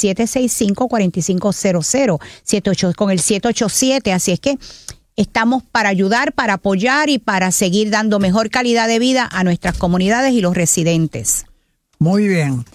765-4500, con el 787, así es que estamos para ayudar, para apoyar y para seguir dando mejor calidad de vida a nuestras comunidades y los residentes. Muy bien.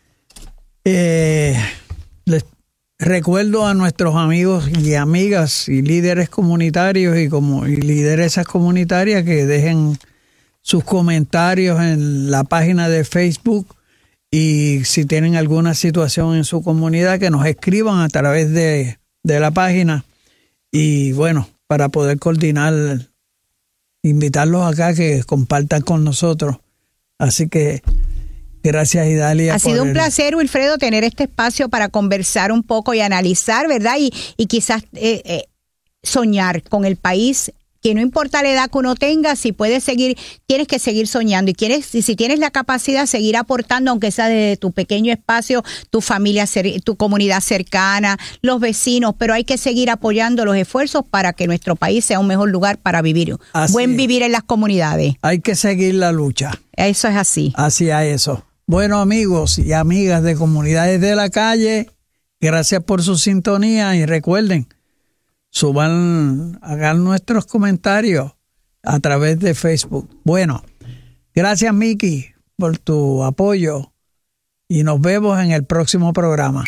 Les recuerdo a nuestros amigos y amigas y líderes comunitarios y lideresas comunitarias que dejen sus comentarios en la página de Facebook, y si tienen alguna situación en su comunidad que nos escriban a través de la página, y bueno, para poder coordinar, invitarlos acá que compartan con nosotros. Así que Gracias, Idalia. Ha sido un placer, Wilfredo, tener este espacio para conversar un poco y analizar, ¿verdad? Y quizás soñar con el país, que no importa la edad que uno tenga, si puedes seguir, tienes que seguir soñando y si tienes la capacidad, seguir aportando, aunque sea desde tu pequeño espacio, tu familia, tu comunidad cercana, los vecinos, pero hay que seguir apoyando los esfuerzos para que nuestro país sea un mejor lugar para vivir, vivir en las comunidades. Hay que seguir la lucha. Eso es así. Hacia eso. Bueno, amigos y amigas de Comunidades de la Calle, gracias por su sintonía y recuerden, hagan nuestros comentarios a través de Facebook. Bueno, gracias, Miki, por tu apoyo y nos vemos en el próximo programa.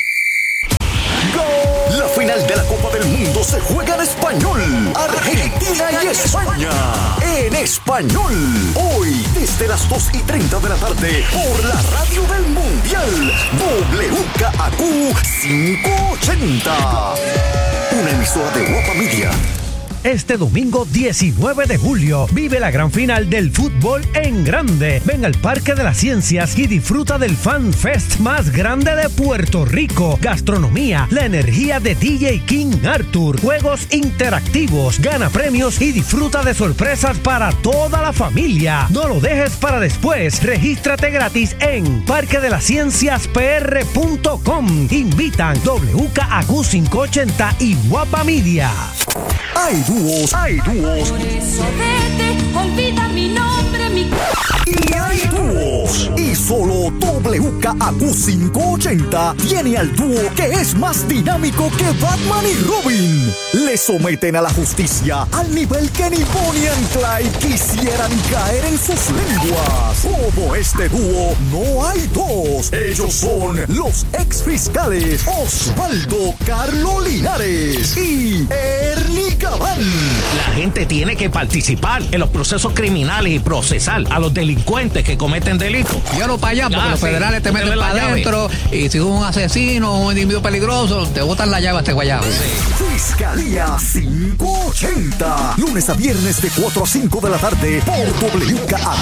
La final de la Copa del Mundo se juega en español. Argentina y España. En español. Hoy, desde las 2:30 de la tarde, por la radio del Mundial. WKAQ 580. Una emisora de Guapa Media. Este domingo 19 de julio vive la gran final del fútbol en grande. Ven al Parque de las Ciencias y disfruta del Fan Fest más grande de Puerto Rico. Gastronomía, la energía de DJ King Arthur, juegos interactivos, gana premios y disfruta de sorpresas para toda la familia. No lo dejes para después. Regístrate gratis en parquedelascienciaspr.com. Invitan WKAQ 580 y Guapa Media. Hay dúos. Por eso vete, olvida mi nombre, mi... Y hay dúos. Y solo WKAQ 580 tiene al dúo que es más dinámico que Batman y Robin. Le someten a la justicia al nivel que ni Bonnie and Clyde quisieran caer en sus lenguas. Como este dúo, no hay dos. Ellos son los exfiscales Osvaldo Carlo Linares y Ernie Cabán. La gente tiene que participar en los procesos criminales y procesar a los delincuentes que cometen delitos. Llévalo para allá porque los federales te meten para adentro y si es un asesino o un individuo peligroso, te botan la llave a este guayabo. Fiscalía 580. Lunes a viernes de 4 a 5 de la tarde por WKAQ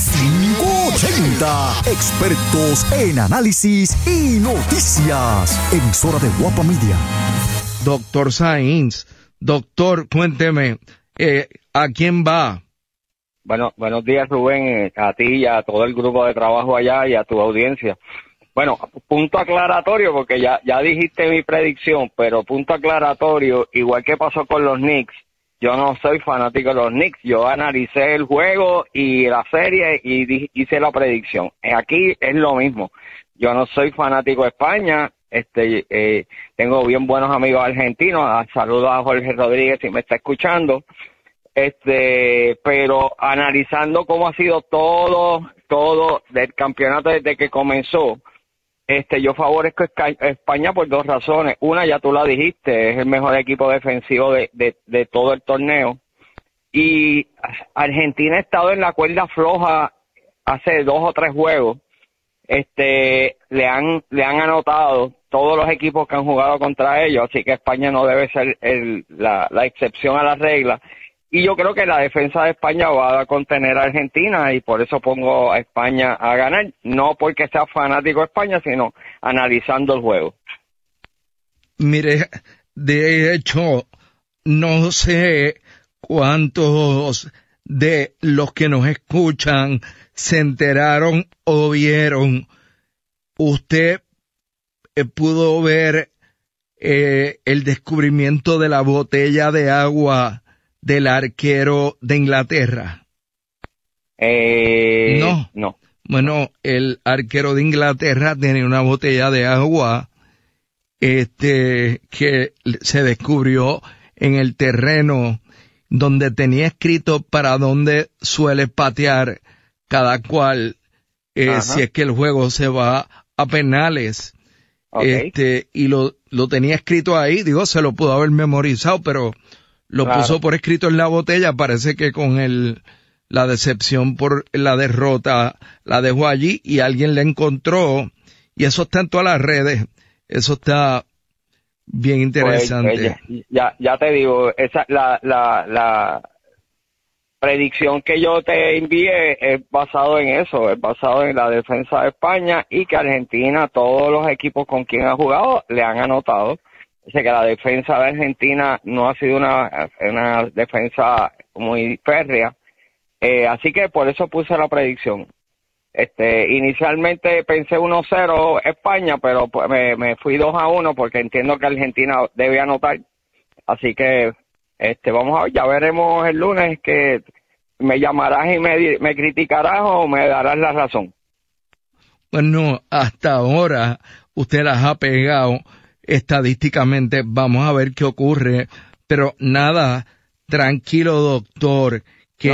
580. Expertos en análisis y noticias. Emisora de Guapa Media. Doctor Sainz, doctor, cuénteme, ¿a quién va? Bueno, buenos días, Rubén, a ti y a todo el grupo de trabajo allá y a tu audiencia. Bueno, punto aclaratorio, porque ya dijiste mi predicción, pero punto aclaratorio, igual que pasó con los Knicks, yo no soy fanático de los Knicks, yo analicé el juego y la serie y hice la predicción. Aquí es lo mismo, yo no soy fanático de España, tengo bien buenos amigos argentinos, saludos a Jorge Rodríguez si me está escuchando, pero analizando cómo ha sido todo del campeonato desde que comenzó, yo favorezco a España por dos razones. Una, ya tú la dijiste, es el mejor equipo defensivo de todo el torneo. Y Argentina ha estado en la cuerda floja hace 2 o 3 juegos. Le han anotado todos los equipos que han jugado contra ellos, así que España no debe ser la excepción a la regla. Y yo creo que la defensa de España va a contener a Argentina y por eso pongo a España a ganar. No porque sea fanático de España, sino analizando el juego. Mire, de hecho, no sé cuántos de los que nos escuchan se enteraron o vieron. Usted pudo ver el descubrimiento de la botella de agua del arquero de Inglaterra. No. Bueno, el arquero de Inglaterra tenía una botella de agua que se descubrió en el terreno donde tenía escrito para dónde suele patear cada cual si es que el juego se va a penales. Okay. Y lo tenía escrito ahí, se lo pudo haber memorizado, pero lo puso por escrito en la botella. Parece que con la decepción por la derrota la dejó allí y alguien la encontró, y eso está en todas las redes. Eso está bien interesante. Pues, ya te digo, esa la predicción que yo te envié es basado en eso, es basado en la defensa de España y que Argentina, todos los equipos con quien ha jugado, le han anotado. O sea que la defensa de Argentina no ha sido una defensa muy férrea. Así que por eso puse la predicción. Inicialmente pensé 1-0 España, pero pues me fui 2-1 porque entiendo que Argentina debe anotar. Así que vamos a ver, ya veremos el lunes, que me llamarás y me criticarás o me darás la razón. Bueno, hasta ahora usted las ha pegado estadísticamente. Vamos a ver qué ocurre, pero nada, tranquilo, doctor, que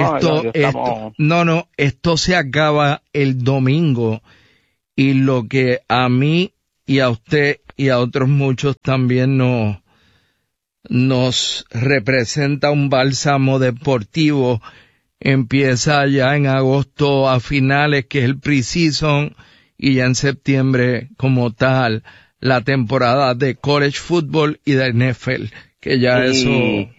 esto se acaba el domingo, y lo que a mí y a usted y a otros muchos también nos representa un bálsamo deportivo empieza ya en agosto a finales, que es el pre-season, y ya en septiembre como tal la temporada de college football y de NFL, que ya eso...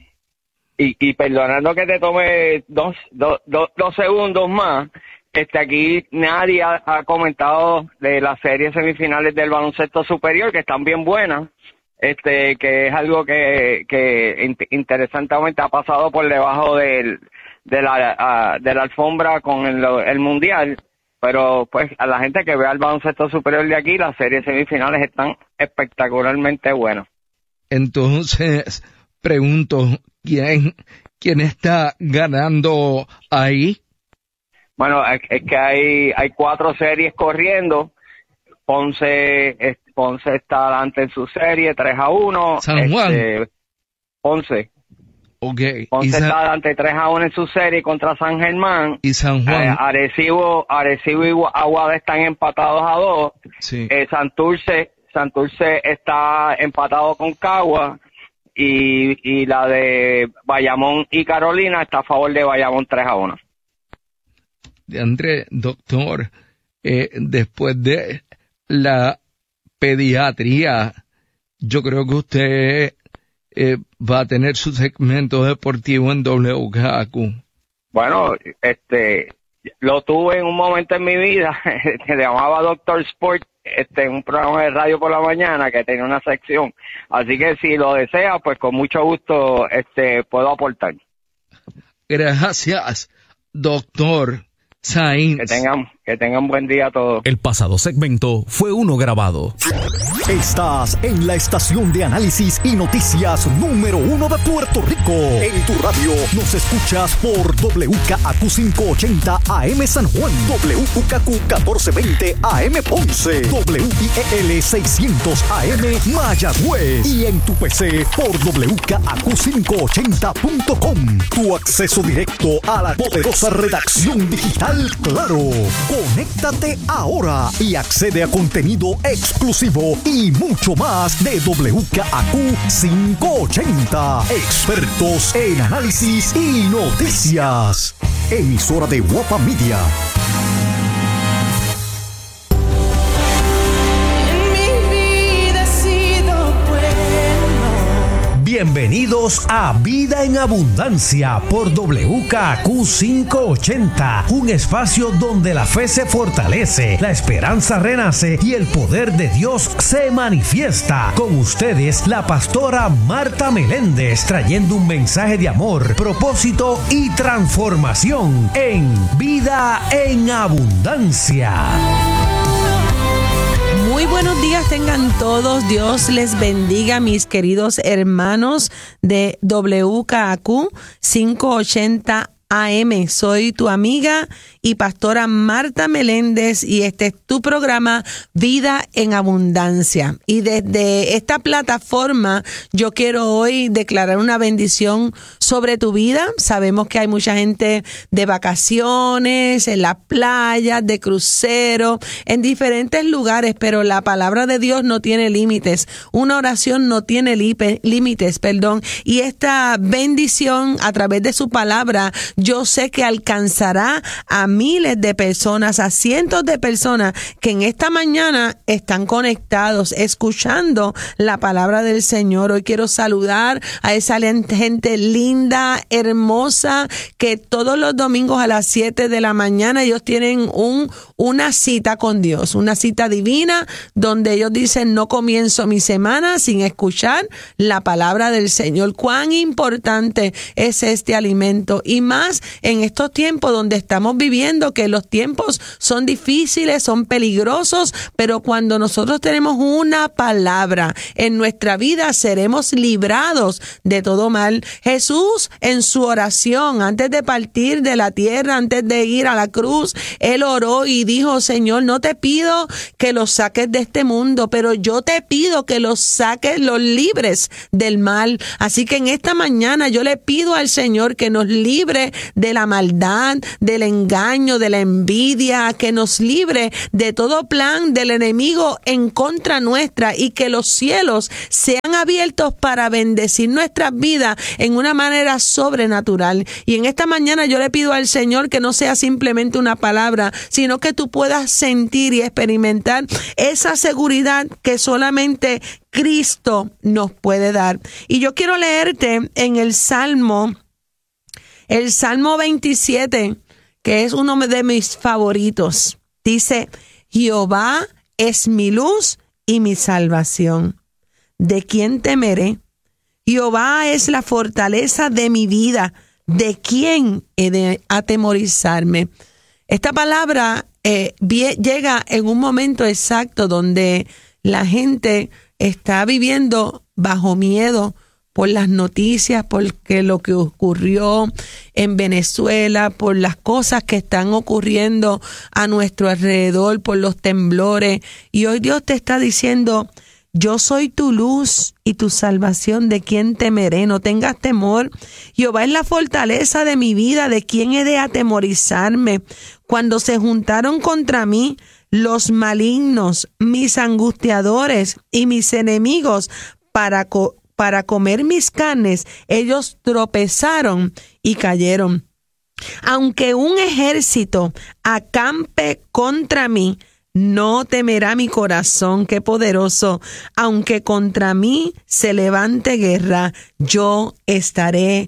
Y perdonando que te tome dos segundos más, aquí nadie ha comentado de las series semifinales del baloncesto superior, que están bien buenas, que es algo que interesantemente ha pasado por debajo de la alfombra con el mundial, pero pues a la gente que vea el baloncesto superior de aquí, las series semifinales están espectacularmente buenas. Entonces, pregunto, ¿quién está ganando ahí? Bueno, es que hay 4 series corriendo. Ponce está adelante en su serie, 3-1. San Juan. Ponce. Okay. Ponce está adelante 3-1 en su serie contra San Germán. Y San Juan. Arecibo y Aguada están empatados a 2. Sí. Santurce está empatado con Cagua. Y la de Bayamón y Carolina está a favor de Bayamón 3-1. André, doctor, después de la pediatría, yo creo que usted va a tener su segmento deportivo en WKQ. Bueno, lo tuve en un momento en mi vida, se llamaba Doctor Sport, un programa de radio por la mañana que tenía una sección, así que si lo desea, pues con mucho gusto puedo aportar. Gracias, doctor Sainz. Que tengan buen día a todos. El pasado segmento fue uno grabado. Estás en la estación de análisis y noticias número 1 de Puerto Rico. En tu radio nos escuchas por WKAQ 580 AM San Juan, WKQ 1420 AM Ponce, WIEL 600 AM Mayagüez, y en tu PC por WKAQ580.com. Tu acceso directo a la poderosa redacción digital Claro. Conéctate ahora y accede a contenido exclusivo y mucho más de WKAQ 580. Expertos en análisis y noticias. Emisora de Guapa Media. Bienvenidos a Vida en Abundancia por WKAQ 580, un espacio donde la fe se fortalece, la esperanza renace y el poder de Dios se manifiesta. Con ustedes, la pastora Marta Meléndez, trayendo un mensaje de amor, propósito y transformación en Vida en Abundancia. Muy buenos días tengan todos. Dios les bendiga, mis queridos hermanos de WKAQ 580 AM. Soy tu amiga y pastora Marta Meléndez y este es tu programa Vida en Abundancia. Y desde esta plataforma yo quiero hoy declarar una bendición sobre tu vida. Sabemos que hay mucha gente de vacaciones, en las playas, de crucero, en diferentes lugares, pero la palabra de Dios no tiene límites. Una oración no tiene límites, y esta bendición a través de su palabra yo sé que alcanzará a miles de personas, a cientos de personas que en esta mañana están conectados, escuchando la palabra del Señor. Hoy quiero saludar a esa gente linda linda, hermosa, que todos los domingos a las 7 de la mañana ellos tienen una cita con Dios, una cita divina, donde ellos dicen, no comienzo mi semana sin escuchar la palabra del Señor. Cuán importante es este alimento, y más en estos tiempos donde estamos viviendo, que los tiempos son difíciles, son peligrosos, pero cuando nosotros tenemos una palabra en nuestra vida, seremos librados de todo mal. Jesús, en su oración, antes de partir de la tierra, antes de ir a la cruz, él oró y dijo, Señor, no te pido que los saques de este mundo, pero yo te pido que los saques, los libres del mal. Así que en esta mañana yo le pido al Señor que nos libre de la maldad, del engaño, de la envidia, que nos libre de todo plan del enemigo en contra nuestra, y que los cielos sean abiertos para bendecir nuestras vidas en una manera sobrenatural. Y en esta mañana yo le pido al Señor que no sea simplemente una palabra, sino que tú puedas sentir y experimentar esa seguridad que solamente Cristo nos puede dar. Y yo quiero leerte en el Salmo 27, que es uno de mis favoritos. Dice, Jehová es mi luz y mi salvación. ¿De quién temeré? Jehová es la fortaleza de mi vida. ¿De quién he de atemorizarme? Esta palabra llega en un momento exacto donde la gente está viviendo bajo miedo por las noticias, porque lo que ocurrió en Venezuela, por las cosas que están ocurriendo a nuestro alrededor, por los temblores. Y hoy Dios te está diciendo, yo soy tu luz y tu salvación, ¿de quién temeré? No tengas temor. Jehová es la fortaleza de mi vida, ¿de quién he de atemorizarme? Cuando se juntaron contra mí los malignos, mis angustiadores y mis enemigos para comer mis carnes, ellos tropezaron y cayeron. Aunque un ejército acampe contra mí, no temerá mi corazón. Qué poderoso. Aunque contra mí se levante guerra, yo estaré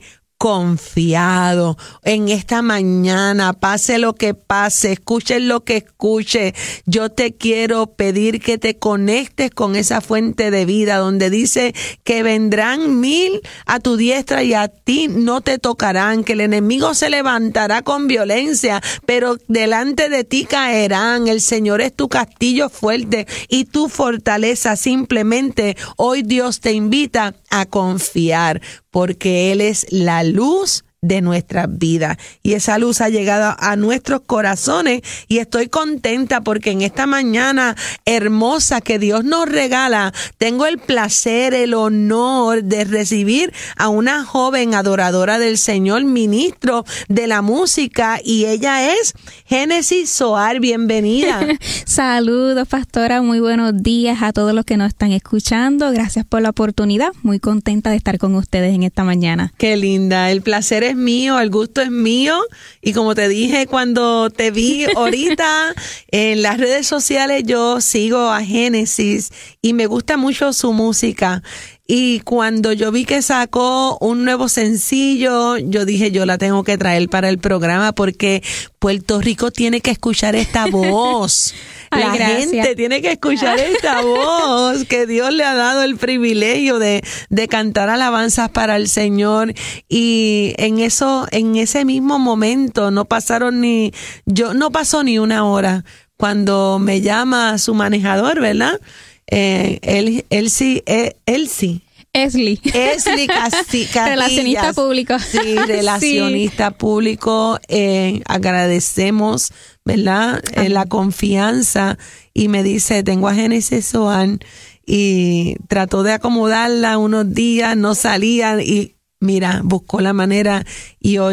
confiado. En esta mañana, pase lo que pase, escuche lo que escuche, yo te quiero pedir que te conectes con esa fuente de vida donde dice que vendrán 1000 a tu diestra y a ti no te tocarán, que el enemigo se levantará con violencia, pero delante de ti caerán. El Señor es tu castillo fuerte y tu fortaleza. Simplemente hoy Dios te invita a confiar, porque Él es la luz de nuestras vidas, y esa luz ha llegado a nuestros corazones, y estoy contenta porque en esta mañana hermosa que Dios nos regala, tengo el placer, el honor de recibir a una joven adoradora del Señor, ministro de la música, y ella es Génesis Soar. Bienvenida. Saludos, pastora, muy buenos días a todos los que nos están escuchando. Gracias por la oportunidad, muy contenta de estar con ustedes en esta mañana. Qué linda, el placer es mío, el gusto es mío, y como te dije cuando te vi ahorita en las redes sociales, yo sigo a Génesis y me gusta mucho su música. Y cuando yo vi que sacó un nuevo sencillo, yo dije, yo la tengo que traer para el programa porque Puerto Rico tiene que escuchar esta voz. Ay, la gracias. gente tiene que escuchar esta voz que Dios le ha dado el privilegio de cantar alabanzas para el Señor. Y en ese mismo momento no pasó ni una hora cuando me llama su manejador, ¿verdad? Esli Casillas. Relacionista público. Sí, relacionista público. Agradecemos, ¿verdad? La confianza. Y me dice, tengo a Génesis Soar, y trató de acomodarla unos días, no salía, y mira, buscó la manera, y hoy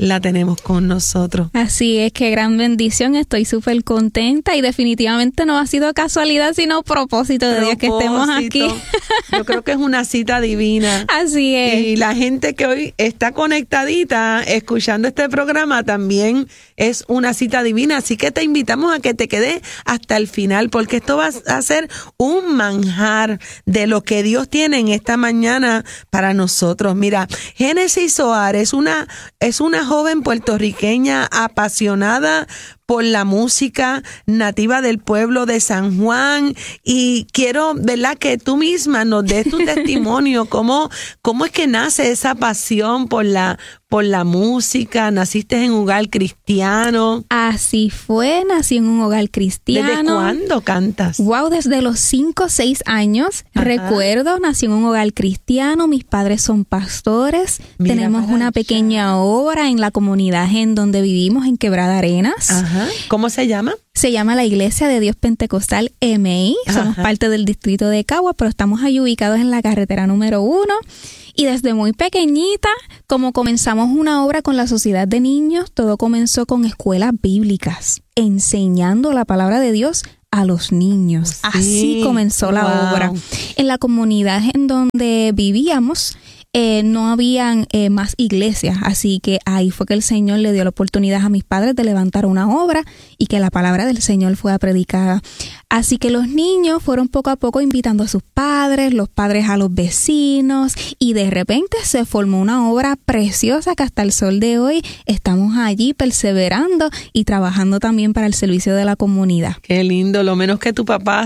la tenemos con nosotros. Así es, qué gran bendición, estoy súper contenta y definitivamente no ha sido casualidad, sino propósito de Dios que estemos aquí. Yo creo que es una cita divina. Así es. Y la gente que hoy está conectadita, escuchando este programa, también es una cita divina, así que te invitamos a que te quedes hasta el final, porque esto va a ser un manjar de lo que Dios tiene en esta mañana para nosotros. Mira, Génesis Soar es una joven puertorriqueña apasionada por la música nativa del pueblo de San Juan, y quiero, ¿verdad?, que tú misma nos des tu testimonio, cómo es que nace esa pasión por la música. ¿Naciste en un hogar cristiano? Así fue, nací en un hogar cristiano. ¿Desde cuándo cantas? Wow, desde los 5 o 6 años. Ajá. Recuerdo, nací en un hogar cristiano, mis padres son pastores. Mira, tenemos una pequeña obra en la comunidad en donde vivimos, en Quebrada Arenas. Ajá. ¿Cómo se llama? Se llama la Iglesia de Dios Pentecostal MI. Somos parte del distrito de Cagua, pero estamos ahí ubicados en la carretera número 1. Y desde muy pequeñita, como comenzamos una obra con la Sociedad de Niños, todo comenzó con escuelas bíblicas, enseñando la palabra de Dios a los niños. Sí. Así comenzó la obra. En la comunidad en donde vivíamos, no habían más iglesias, así que ahí fue que el Señor le dio la oportunidad a mis padres de levantar una obra y que la palabra del Señor fuera predicada. Así que los niños fueron poco a poco invitando a sus padres, los padres a los vecinos, y de repente se formó una obra preciosa que hasta el sol de hoy estamos allí perseverando y trabajando también para el servicio de la comunidad. Qué lindo, lo menos que tu papá